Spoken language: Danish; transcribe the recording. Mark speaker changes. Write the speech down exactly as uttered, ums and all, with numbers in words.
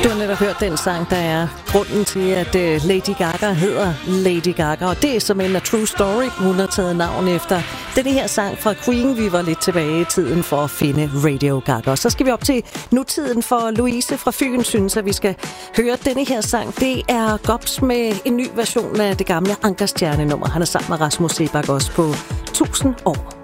Speaker 1: Du har netop hørt den sang, der er grunden til, at Lady Gaga hedder Lady Gaga. Og det er som en true story, hun har taget navn efter. Denne her sang fra Queen, vi var lidt tilbage i tiden for at finde Radio Gaga. Så skal vi op til nutiden, for Louise fra Fyn synes, at vi skal høre denne her sang. Det er Gobs med en ny version af det gamle Ankerstjerne-nummer. Han er sammen med Rasmus Seebach også på tusind år.